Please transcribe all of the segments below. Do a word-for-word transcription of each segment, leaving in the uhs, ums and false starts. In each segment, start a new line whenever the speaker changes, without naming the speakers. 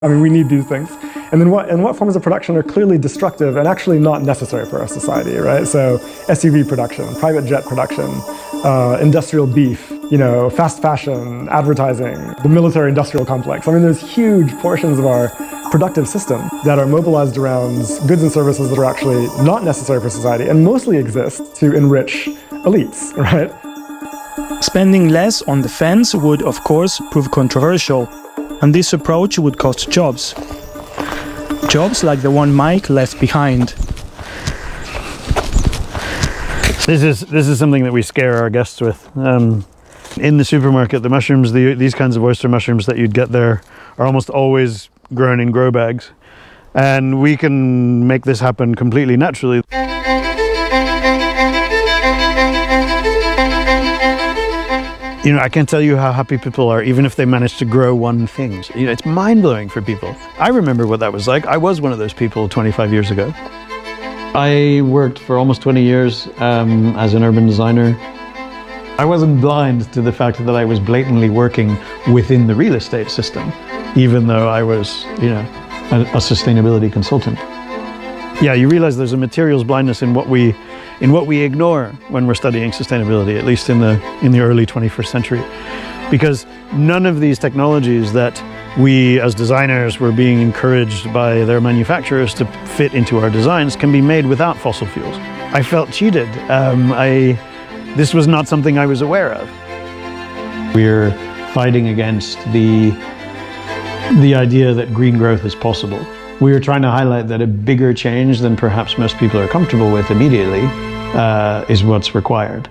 I mean, we need these things. And then what, and what forms of production are clearly destructive and actually not necessary for our society, right? So S U V production, private jet production, uh, industrial beef, you know, fast fashion, advertising, the military-industrial complex. I mean, there's huge portions of our productive system that are mobilized around goods and services that are actually not necessary for society and mostly exist to enrich elites, right?
Spending less on defense would, of course, prove controversial, and this approach would cost jobs. Jobs like the one Mike left behind.
This is this is something that we scare our guests with. Um, in the supermarket, the mushrooms, the, these kinds of oyster mushrooms that you'd get there, are almost always grown in grow bags, and we can make this happen completely naturally. You know, I can't tell you how happy people are, even if they manage to grow one thing. You know, it's mind-blowing for people. I remember what that was like. I was one of those people twenty-five years ago. I worked for almost twenty years um, as an urban designer. I wasn't blind to the fact that I was blatantly working within the real estate system, even though I was, you know, a, a sustainability consultant. Yeah, you realize there's a materials blindness in what we in what we ignore when we're studying sustainability, at least in the in the early twenty-first century. Because none of these technologies that we as designers were being encouraged by their manufacturers to fit into our designs can be made without fossil fuels. I felt cheated. Um, I, this was not something I was aware of. We're fighting against the, the idea that green growth is possible. We are trying to highlight that a bigger change than perhaps most people are comfortable with immediately uh, is what's required.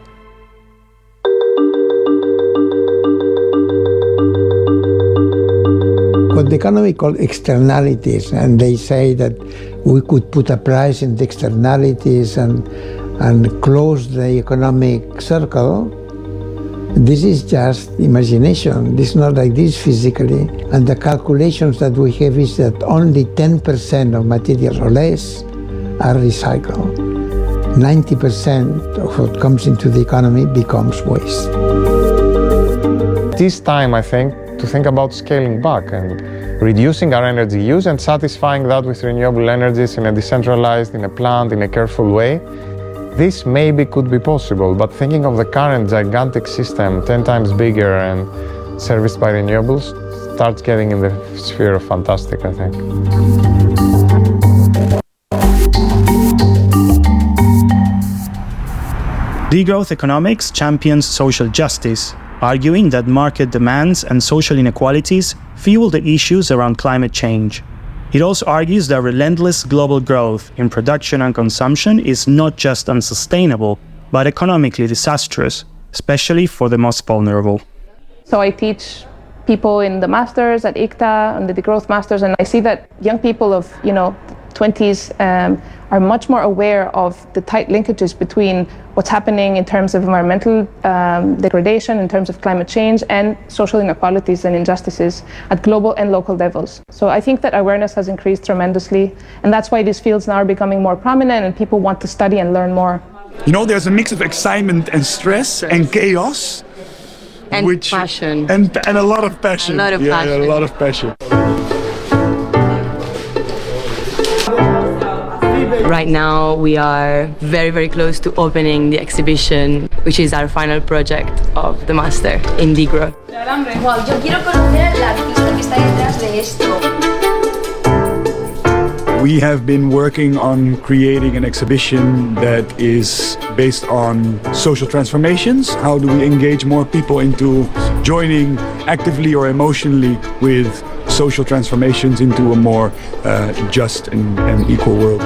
What the economy calls externalities, and they say that we could put a price in the externalities and, and close the economic circle. This is just imagination. This is not like this physically. And the calculations that we have is that only ten percent of materials or less are recycled. ninety percent of what comes into the economy becomes waste.
This time, I think, to think about scaling back and reducing our energy use and satisfying that with renewable energies in a decentralized, in a planned, in a careful way. This maybe could be possible, but thinking of the current gigantic system, ten times bigger and serviced by renewables, starts getting in the sphere of fantastic, I think.
Degrowth economics champions social justice, arguing that market demands and social inequalities fuel the issues around climate change. It also argues that relentless global growth in production and consumption is not just unsustainable, but economically disastrous, especially for the most vulnerable.
So I teach people in the masters at I C T A and the degrowth masters, and I see that young people of, you know, twenties um, are much more aware of the tight linkages between what's happening in terms of environmental um, degradation, in terms of climate change, and social inequalities and injustices at global and local levels. So I think that awareness has increased tremendously, and that's why these fields now are becoming more prominent and people want to study and learn more.
You know, there's a mix of excitement and stress and chaos.
And
which,
passion.
And, and a lot of passion.
A lot of
yeah,
passion.
Yeah, a lot of passion.
Right now we are very, very close to opening the exhibition, which is our final project of the master in Degrowth.
Wow, yo quiero conocer al artista que está detrás de esto.
We have been working on creating an exhibition that is based on social transformations. How do we engage more people into joining actively or emotionally with social transformations into a more uh, just and, and equal world?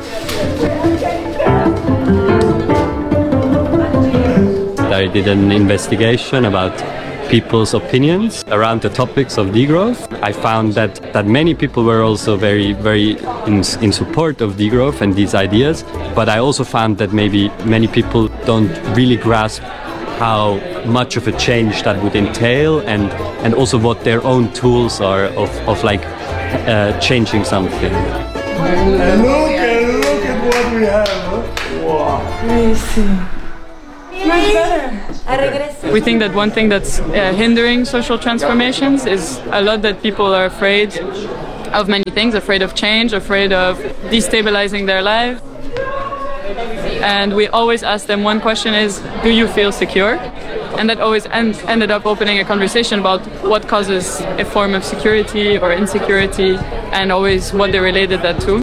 I did an investigation about people's opinions around the topics of degrowth. I found that, that many people were also very, very in, in support of degrowth and these ideas, but I also found that maybe many people don't really grasp how much of a change that would entail, and, and also what their own tools are of, of like uh, changing something.
And look, and look at what we have. Wow.
Amazing. Much better. We think that one thing that's uh, hindering social transformations is a lot that people are afraid of many things, afraid of change, afraid of destabilizing their life. And we always ask them one question is, do you feel secure? And that always end, ended up opening a conversation about what causes a form of security or insecurity, and always what they related that to.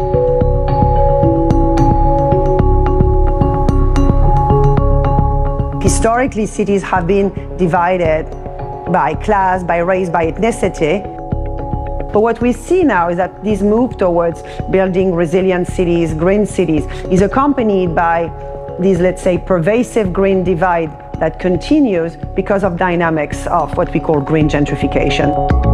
Historically, cities have been divided by class, by race, by ethnicity. But what we see now is that this move towards building resilient cities, green cities, is accompanied by this, let's say, pervasive green divide that continues because of dynamics of what we call green gentrification.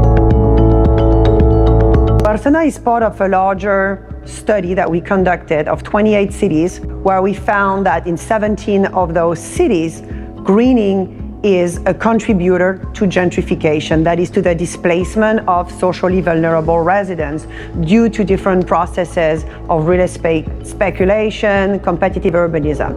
Barcelona is part of a larger study that we conducted of twenty-eight cities, where we found that in seventeen of those cities, greening is a contributor to gentrification, that is to the displacement of socially vulnerable residents due to different processes of real estate speculation, competitive urbanism.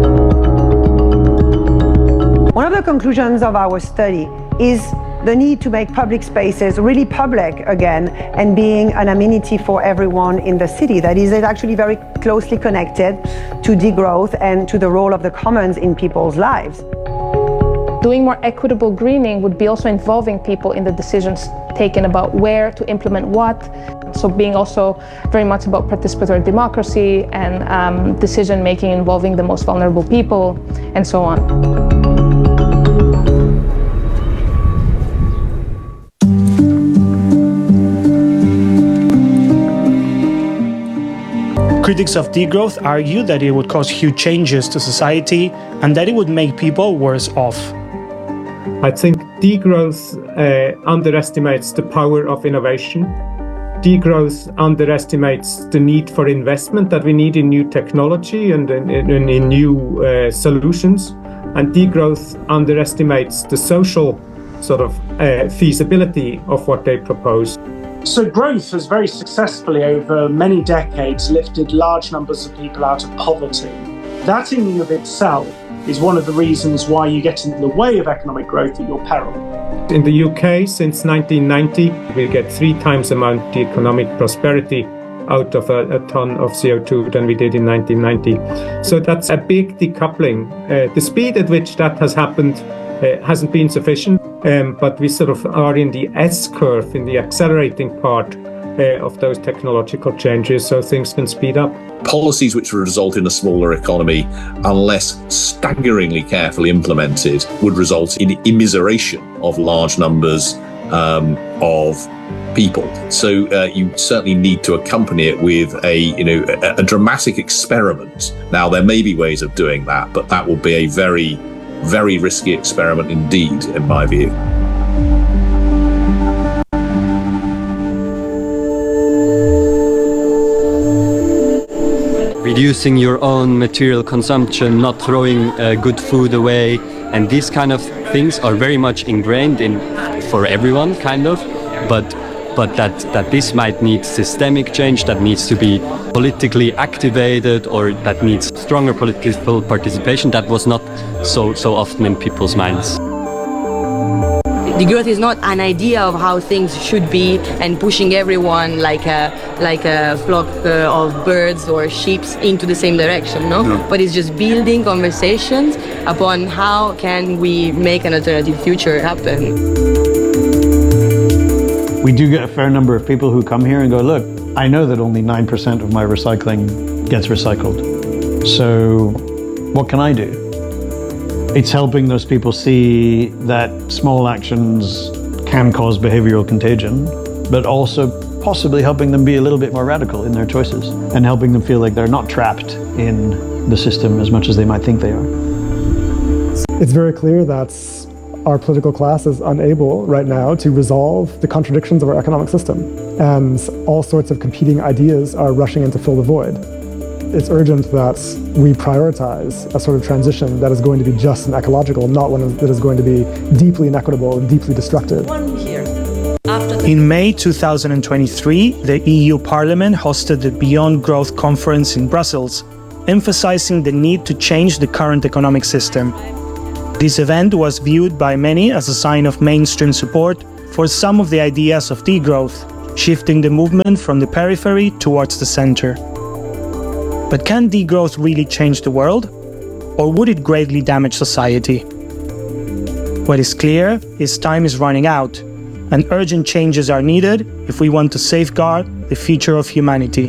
One of the conclusions of our study is the need to make public spaces really public again and being an amenity for everyone in the city. That is actually very closely connected to degrowth and to the role of the commons in people's lives.
Doing more equitable greening would be also involving people in the decisions taken about where to implement what. So being also very much about participatory democracy and um, decision making involving the most vulnerable people and so on.
Critics of degrowth argue that it would cause huge changes to society and that it would make people worse off.
I think degrowth uh, underestimates the power of innovation. Degrowth underestimates the need for investment that we need in new technology and in, in, in new uh, solutions. And degrowth underestimates the social sort of uh, feasibility of what they propose.
So growth has very successfully over many decades lifted large numbers of people out of poverty. That in and of itself is one of the reasons why you get in the way of economic growth at your peril.
In the U K, since nineteen ninety, we get three times the amount of economic prosperity out of a, a ton of C O two than we did in nineteen ninety. So that's a big decoupling. Uh, the speed at which that has happened uh, hasn't been sufficient, um, but we sort of are in the S curve, in the accelerating part uh, of those technological changes, so things can speed up.
Policies which would result in a smaller economy, unless staggeringly carefully implemented, would result in immiseration of large numbers um, of people. So uh, you certainly need to accompany it with a, you know, a, a dramatic experiment. Now, there may be ways of doing that, but that will be a very, very risky experiment indeed, in my view.
Reducing your own material consumption, not throwing uh, good food away, and these kind of things are very much ingrained in for everyone, kind of. But but that that this might need systemic change, that needs to be politically activated, or that needs stronger political participation. That was not so so often in people's minds.
Degrowth is not an idea of how things should be and pushing everyone like a like a flock uh, of birds or sheep into the same direction, no? no? But it's just building conversations upon how can we make an alternative future happen.
We do get a fair number of people who come here and go, look, I know that only nine percent of my recycling gets recycled. So what can I do? It's helping those people see that small actions can cause behavioral contagion, but also possibly helping them be a little bit more radical in their choices and helping them feel like they're not trapped in the system as much as they might think they are.
It's very clear that our political class is unable right now to resolve the contradictions of our economic system, and all sorts of competing ideas are rushing in to fill the void. It's urgent that we prioritize a sort of transition that is going to be just and ecological, not one that is going to be deeply inequitable and deeply destructive.
In May two thousand twenty-three, the E U Parliament hosted the Beyond Growth Conference in Brussels, emphasizing the need to change the current economic system. This event was viewed by many as a sign of mainstream support for some of the ideas of degrowth. shifting the movement from the periphery towards the center. But can degrowth really change the world? Or would it greatly damage society? What is clear is time is running out, and urgent changes are needed if we want to safeguard the future of humanity.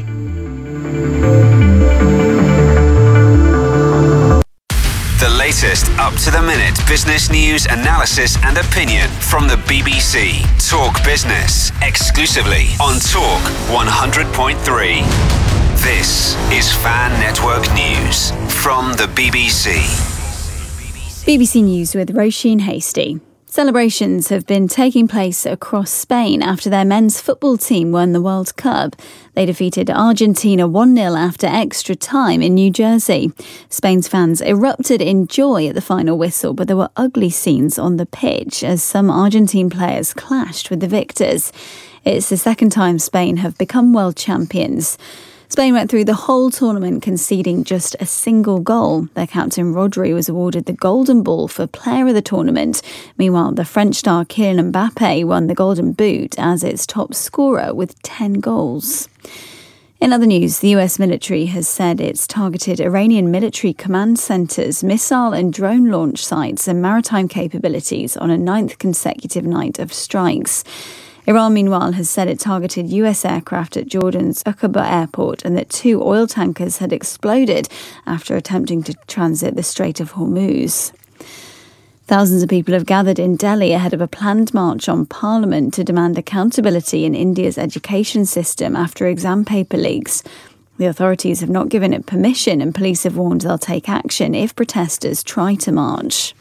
The latest up-to-the-minute business news, analysis and opinion from the B B C. Talk Business, exclusively on Talk one hundred point three. This is Fan Network News from the B B C.
B B C News with Roisin Hasty. Celebrations have been taking place across Spain after their men's football team won the World Cup. They defeated Argentina one nil after extra time in New Jersey. Spain's fans erupted in joy at the final whistle, but there were ugly scenes on the pitch as some Argentine players clashed with the victors. It's the second time Spain have become world champions. Spain went through the whole tournament conceding just a single goal. Their captain Rodri was awarded the Golden Ball for Player of the Tournament. Meanwhile, the French star Kylian Mbappe won the Golden Boot as its top scorer with ten goals. In other news, the U S military has said it's targeted Iranian military command centres, missile and drone launch sites and maritime capabilities on a ninth consecutive night of strikes. Iran, meanwhile, has said it targeted U S aircraft at Jordan's Aqaba airport and that two oil tankers had exploded after attempting to transit the Strait of Hormuz. Thousands of people have gathered in Delhi ahead of a planned march on Parliament to demand accountability in India's education system after exam paper leaks. The authorities have not given it permission, and police have warned they'll take action if protesters try to march.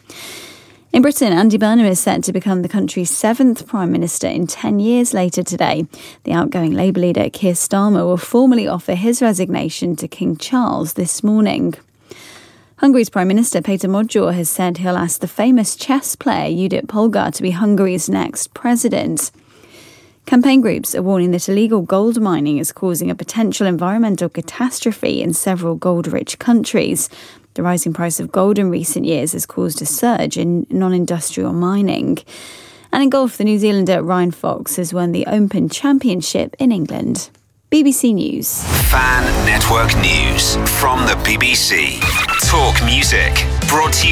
In Britain, Andy Burnham is set to become the country's seventh Prime Minister in ten years later today. The outgoing Labour leader Keir Starmer will formally offer his resignation to King Charles this morning. Hungary's Prime Minister Peter Magyar has said he'll ask the famous chess player Judit Polgar to be Hungary's next president. Campaign groups are warning that illegal gold mining is causing a potential environmental catastrophe in several gold-rich countries. The rising price of gold in recent years has caused a surge in non-industrial mining. And in golf, the New Zealander Ryan Fox has won the Open Championship in England. B B C News.
Fan Network News from the B B C. Talk Music, brought to you